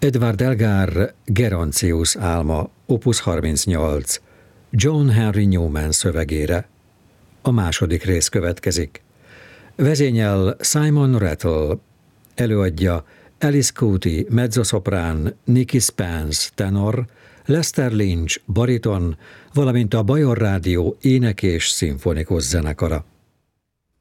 Edward Elgar Gerontius álma, opus 38, John Henry Newman szövegére. A második rész következik. Vezényel Simon Rattle, előadja Alice Cooty, mezzoszoprán, Nicky Spence, tenor, Lester Lynch, bariton, valamint a Bajor Rádió ének- és szimfonikus zenekara.